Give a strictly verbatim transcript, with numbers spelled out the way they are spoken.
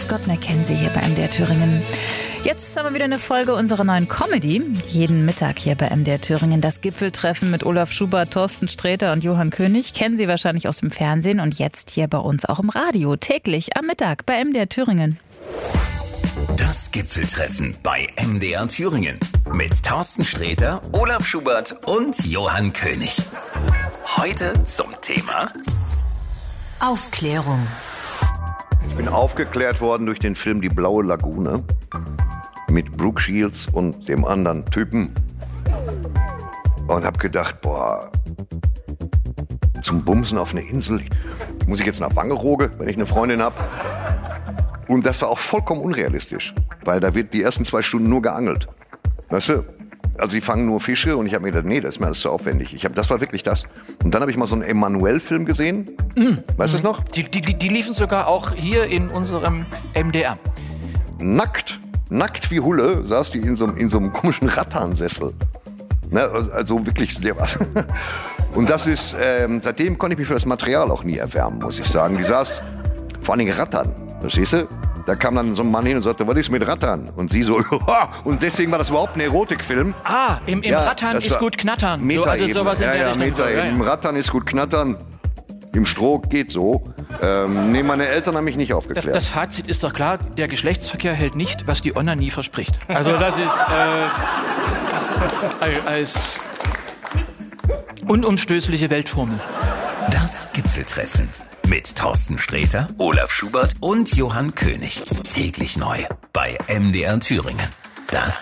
Scott McKenzie hier bei M D R Thüringen. Jetzt haben wir wieder eine Folge unserer neuen Comedy. Jeden Mittag hier bei M D R Thüringen das Gipfeltreffen mit Olaf Schubert, Thorsten Sträter und Johann König. Kennen Sie wahrscheinlich aus dem Fernsehen und jetzt hier bei uns auch im Radio. Täglich am Mittag bei M D R Thüringen. Das Gipfeltreffen bei M D R Thüringen mit Thorsten Sträter, Olaf Schubert und Johann König. Heute zum Thema Aufklärung. Ich bin aufgeklärt worden durch den Film Die Blaue Lagune mit Brooke Shields und dem anderen Typen und habe gedacht, boah, zum Bumsen auf eine Insel muss ich jetzt nach Wangerooge, wenn ich eine Freundin habe. Und das war auch vollkommen unrealistisch, weil da wird die ersten zwei Stunden nur geangelt. Weißt du? Also die fangen nur Fische und ich habe mir gedacht, nee, das ist mir alles zu aufwendig. Ich hab, das war wirklich das. Und dann habe ich mal so einen Emanuel-Film gesehen. Mm. Weißt du das noch? Die, die, die liefen sogar auch hier in unserem M D R. Nackt, nackt wie Hulle saß die in so, in so einem komischen Rattansessel. Ne, also wirklich sehr was. Und das ist, ähm, seitdem konnte ich mich für das Material auch nie erwärmen, muss ich sagen. Die saß vor allen Dingen Rattern, verstehst du? Da kam dann so ein Mann hin und sagte, was ist mit Rattern? Und sie so, und deswegen war das überhaupt ein Erotikfilm. Ah, im, im Ja, Rattern das ist war gut knattern. So, Metaebene. also sowas in ja, der ja, Richtung. So, ja, Metaebene. Im ja. Rattern ist gut knattern, im Stroh geht so. Ähm, nee, meine Eltern haben mich nicht Das, aufgeklärt. das Fazit ist doch klar, der Geschlechtsverkehr hält nicht, was die Onanie verspricht. Also das ist äh, als unumstößliche Weltformel. das Gipfeltreffen mit Thorsten Sträter, Olaf Schubert und Johann König. Täglich neu bei M D R Thüringen. Das